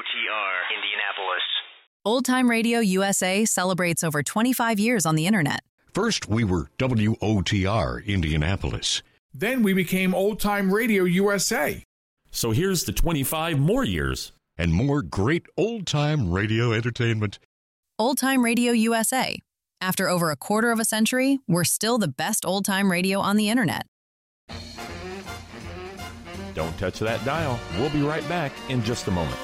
WOTR, Indianapolis. Old Time Radio USA celebrates over 25 years on the Internet. First, we were WOTR, Indianapolis. Then we became Old Time Radio USA. So here's the 25 more years. And more great old-time radio entertainment. Old Time Radio USA. After over a quarter of a century, we're still the best old-time radio on the Internet. Don't touch that dial. We'll be right back in just a moment.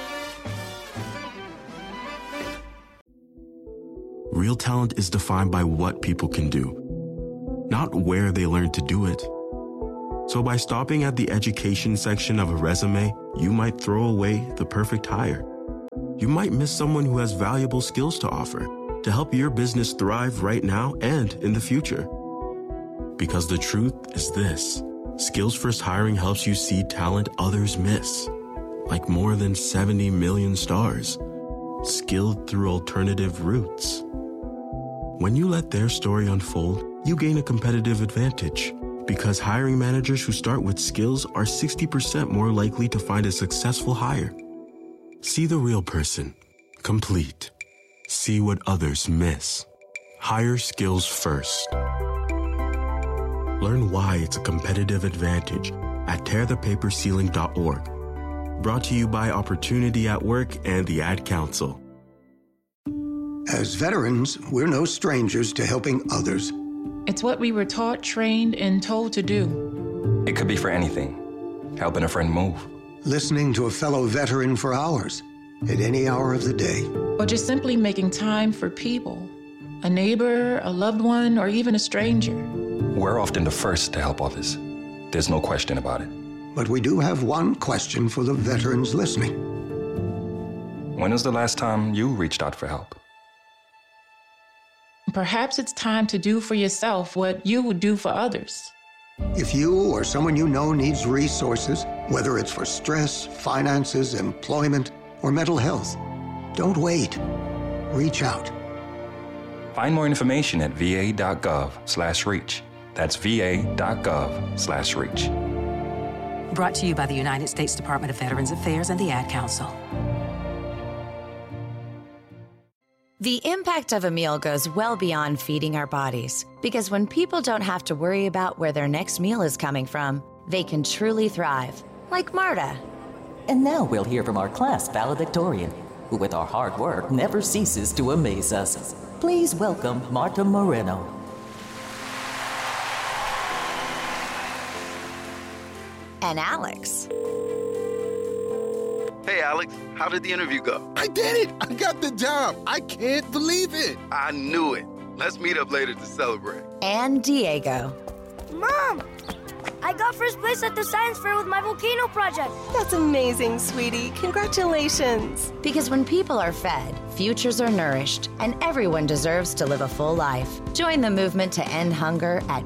Real talent is defined by what people can do, not where they learn to do it. So by stopping at the education section of a resume, you might throw away the perfect hire. You might miss someone who has valuable skills to offer to help your business thrive right now and in the future. Because the truth is this: Skills First Hiring helps you see talent others miss, like more than 70 million stars, skilled through alternative routes. When you let their story unfold, you gain a competitive advantage. Because hiring managers who start with skills are 60% more likely to find a successful hire. See the real person. Complete. See what others miss. Hire skills first. Learn why it's a competitive advantage at tearthepaperceiling.org. Brought to you by Opportunity at Work and the Ad Council. As veterans, we're no strangers to helping others. It's what we were taught, trained, and told to do. It could be for anything. Helping a friend move. Listening to a fellow veteran for hours, at any hour of the day. Or just simply making time for people. A neighbor, a loved one, or even a stranger. We're often the first to help others. There's no question about it. But we do have one question for the veterans listening. When was the last time you reached out for help? Perhaps it's time to do for yourself what you would do for others. If you or someone you know needs resources, whether it's for stress, finances, employment, or mental health, don't wait. Reach out. Find more information at va.gov/reach. That's va.gov/reach. Brought to you by the United States Department of Veterans Affairs and the Ad Council. The impact of a meal goes well beyond feeding our bodies, because when people don't have to worry about where their next meal is coming from, they can truly thrive, like Marta. And now we'll hear from our class valedictorian, who with our hard work never ceases to amaze us. Please welcome Marta Moreno. And Alex. Hey, Alex, how did the interview go? I did it! I got the job! I can't believe it! I knew it. Let's meet up later to celebrate. And Diego. Mom! I got first place at the science fair with my volcano project. That's amazing, sweetie. Congratulations. Because when people are fed, futures are nourished, and everyone deserves to live a full life. Join the movement to end hunger at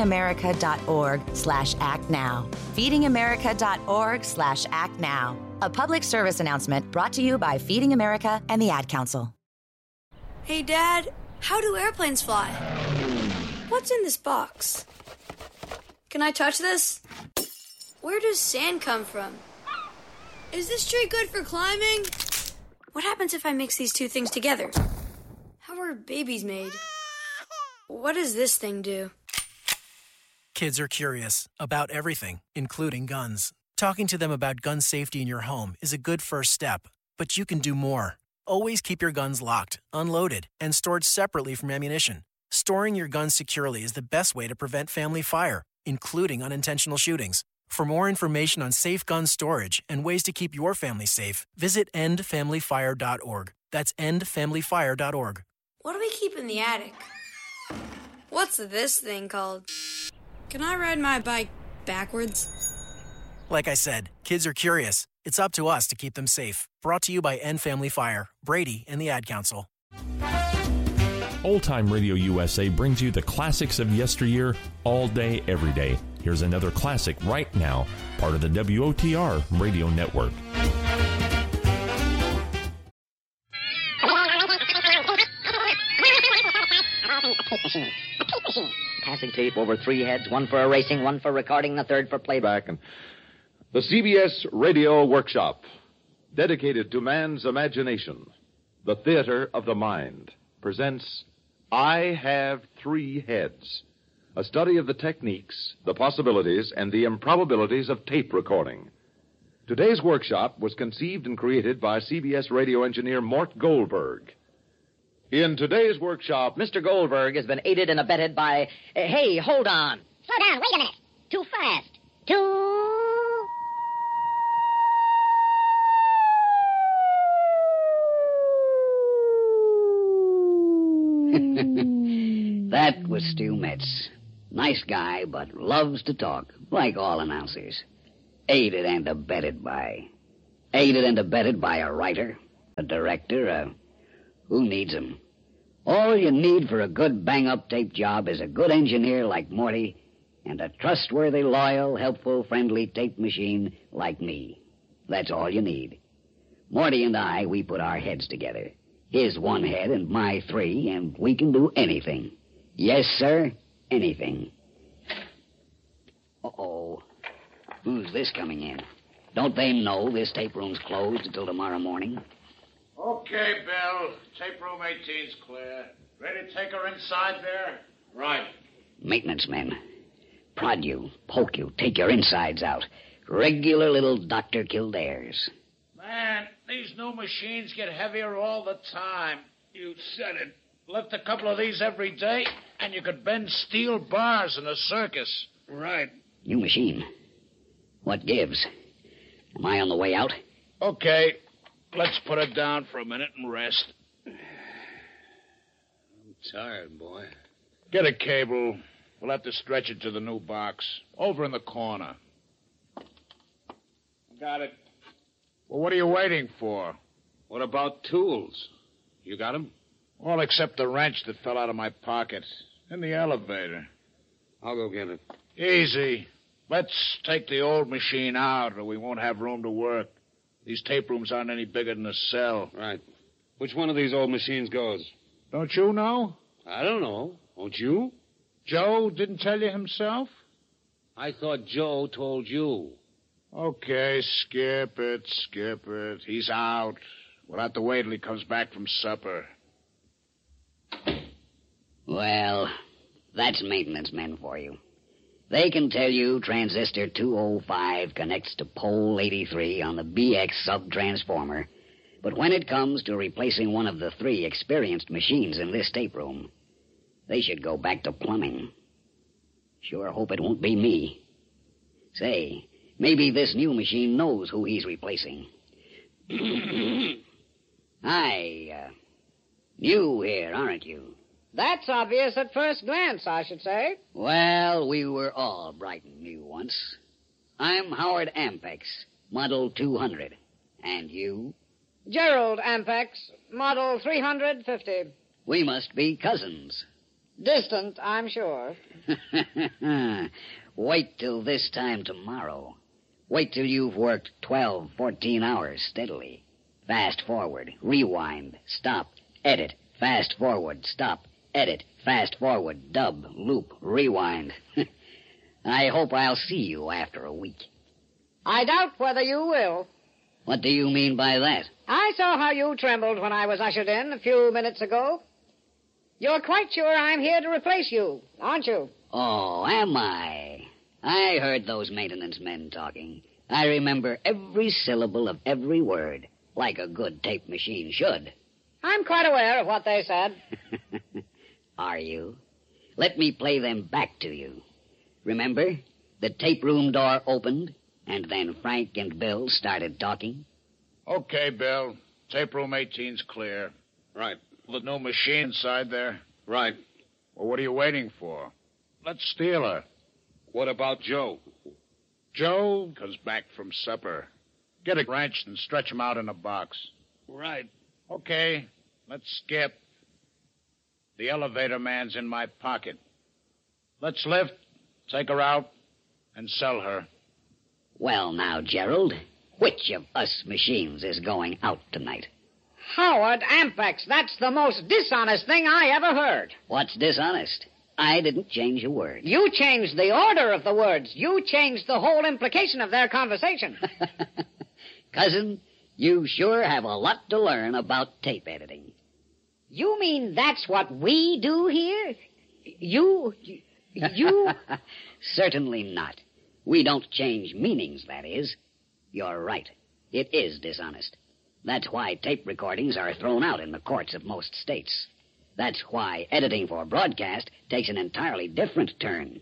feedingamerica.org/actnow. feedingamerica.org/actnow. A public service announcement brought to you by Feeding America and the Ad Council. Hey, Dad, how do airplanes fly? What's in this box? Can I touch this? Where does sand come from? Is this tree good for climbing? What happens if I mix these two things together? How are babies made? What does this thing do? Kids are curious about everything, including guns. Talking to them about gun safety in your home is a good first step, but you can do more. Always keep your guns locked, unloaded, and stored separately from ammunition. Storing your guns securely is the best way to prevent family fire, including unintentional shootings. For more information on safe gun storage and ways to keep your family safe, visit endfamilyfire.org. That's endfamilyfire.org. What do we keep in the attic? What's this thing called? Can I ride my bike backwards? Like I said, kids are curious. It's up to us to keep them safe. Brought to you by End Family Fire, Brady, and the Ad Council. Old Time Radio USA brings you the classics of yesteryear all day, every day. Here's another classic right now, part of the WOTR Radio Network. Passing tape over 3 heads, 1 for erasing, 1 for recording, the 3rd for playback. And the CBS Radio Workshop. dedicated to man's imagination, the theater of the mind, presents I Have Three Heads, a study of the techniques, the possibilities, and the improbabilities of tape recording. Today's workshop was conceived and created by CBS radio engineer Mort Goldberg. In today's workshop, Mr. Goldberg has been aided and abetted by... hey, hold on. Slow down, wait a minute. Too fast. That was Stu Metz. Nice guy, but loves to talk, like all announcers. Aided and abetted by a writer, a director, who needs 'em? All you need for a good bang-up tape job is a good engineer like Morty and a trustworthy, loyal, helpful, friendly tape machine like me. That's all you need. Morty and I, we put our heads together. His one head and my three, and we can do anything. Yes, sir, anything. Uh-oh. Who's this coming in? Don't they know this tape room's closed until tomorrow morning? Okay, Bill. Tape room 18's clear. Ready to take her inside there? Right. Maintenance men. Prod you, poke you, take your insides out. Regular little Dr. Kildares. Man, these new machines get heavier all the time. You said it. Lift a couple of these every day, and you could bend steel bars in a circus. Right. New machine. What gives? Am I on the way out? Okay. Let's put it down for a minute and rest. I'm tired, boy. Get a cable. We'll have to stretch it to the new box. Over in the corner. Got it. Well, what are you waiting for? What about tools? You got 'em? All except the wrench that fell out of my pocket. In the elevator. I'll go get it. Easy. Let's take the old machine out, or we won't have room to work. These tape rooms aren't any bigger than a cell. Right. Which one of these old machines goes? Don't you know? I don't know. Don't you? Joe didn't tell you himself? I thought Joe told you. Okay, skip it. He's out. We'll have to wait till he comes back from supper. Well, that's maintenance men for you. They can tell you transistor 205 connects to pole 83 on the BX sub-transformer, but when it comes to replacing one of the three experienced machines in this tape room, they should go back to plumbing. Sure hope it won't be me. Say, maybe this new machine knows who he's replacing. Hi, new here, aren't you? That's obvious at first glance, I should say. Well, we were all bright and new once. I'm Howard Ampex, Model 200. And you? Gerald Ampex, Model 350. We must be cousins. Distant, I'm sure. Wait till this time tomorrow. Wait till you've worked 12, 14 hours steadily. Fast forward, rewind, stop, edit, fast forward, stop, edit, fast forward, dub, loop, rewind. I hope I'll see you after a week. I doubt whether you will. What do you mean by that? I saw how you trembled when I was ushered in a few minutes ago. You're quite sure I'm here to replace you, aren't you? Oh, am I? I heard those maintenance men talking. I remember every syllable of every word, like a good tape machine should. I'm quite aware of what they said. Are you? Let me play them back to you. Remember? The tape room door opened, and then Frank and Bill started talking. Okay, Bill. Tape room 18's clear. Right. The new machine inside there? Right. Well, what are you waiting for? Let's steal her. What about Joe? Joe comes back from supper. Get a wrench and stretch him out in a box. Right. Okay, let's skip. The elevator man's in my pocket. Let's lift, take her out, and sell her. Well, now, Gerald, which of us machines is going out tonight? Howard Ampex, that's the most dishonest thing I ever heard. What's dishonest? I didn't change a word. You changed the order of the words. You changed the whole implication of their conversation. Cousin, You sure have a lot to learn about tape editing. You mean that's what we do here? You... Certainly not. We don't change meanings, that is. You're right. It is dishonest. That's why tape recordings are thrown out in the courts of most states. That's why editing for broadcast takes an entirely different turn.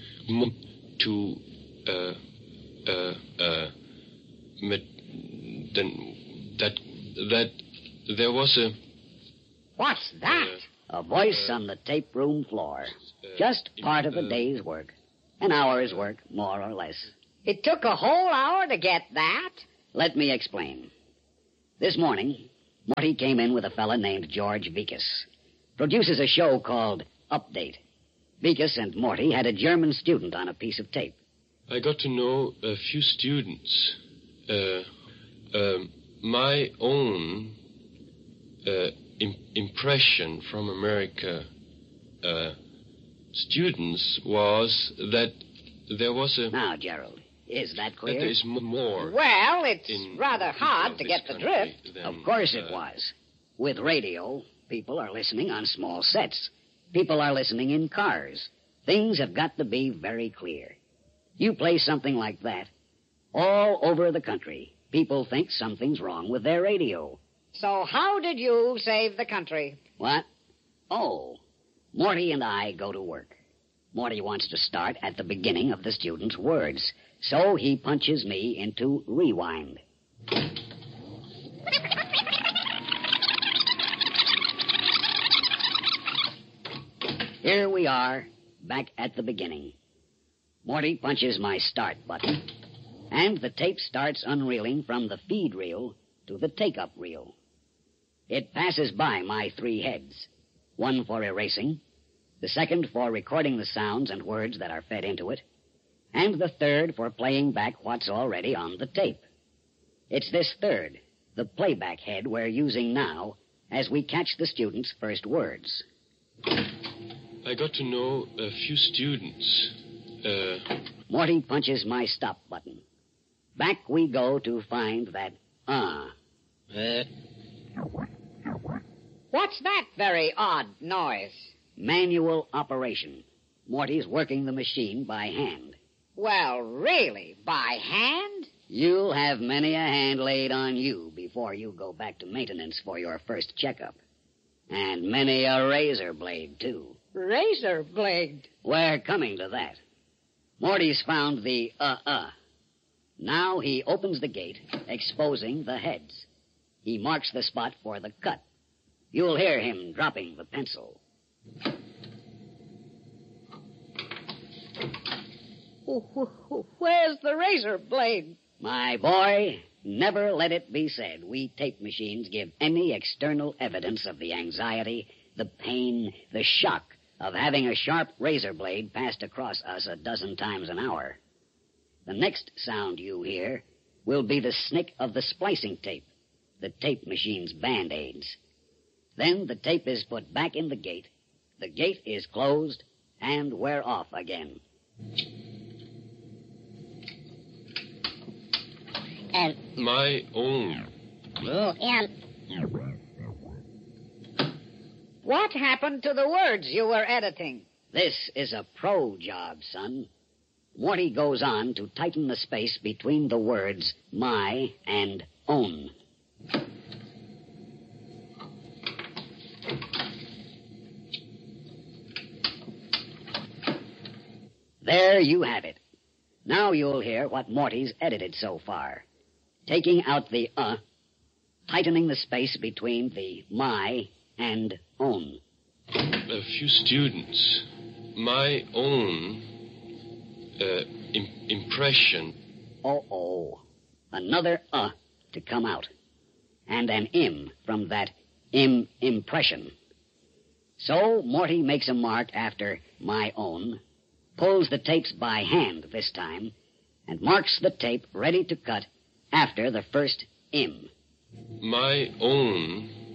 That there was a... What's that? A voice on the tape room floor. Just part of a day's work. An hour's work, more or less. It took a whole hour to get that? Let me explain. This morning, Morty came in with a fella named George Vikas. Produces a show called Update. Vikas and Morty had a German student on a piece of tape. I got to know a few students. My own impression from America students was that there was a... Now, Gerald, is that clear? That there is more. Well, it's rather hard to get the drift. Of course it was. With radio, people are listening on small sets. People are listening in cars. Things have got to be very clear. You play something like that, all over the country, people think something's wrong with their radio. So how did you save the country? What? Oh, Morty and I go to work. Morty wants to start at the beginning of the student's words, so he punches me into rewind. Here we are, back at the beginning. Morty punches my start button, and the tape starts unreeling from the feed reel to the take-up reel. It passes by my 3 heads, one for erasing, the second for recording the sounds and words that are fed into it, and the third for playing back what's already on the tape. It's this third, the playback head, we're using now as we catch the student's first words. I got to know a few students. Morty punches my stop button. Back we go to find that What's that very odd noise? Manual operation. Morty's working the machine by hand. Well, really, by hand? You'll have many a hand laid on you before you go back to maintenance for your first checkup. And many a razor blade, too. Razor blade? We're coming to that. Morty's found the Now he opens the gate, exposing the heads. He marks the spot for the cut. You'll hear him dropping the pencil. Where's the razor blade? My boy, never let it be said we tape machines give any external evidence of the anxiety, the pain, the shock of having a sharp razor blade passed across us a dozen times an hour. The next sound you hear will be the snick of the splicing tape, the tape machine's Band-Aids. Then the tape is put back in the gate is closed, and we're off again. And... My own. And... What happened to the words you were editing? This is a pro job, son. Morty goes on to tighten the space between the words my and own. There you have it. Now you'll hear what Morty's edited so far. Taking out the tightening the space between the my and own. A few students. My own impression. Another to come out. And an im from that impression. So Morty makes a mark after my own, pulls the tapes by hand this time, and marks the tape ready to cut after the first im. My own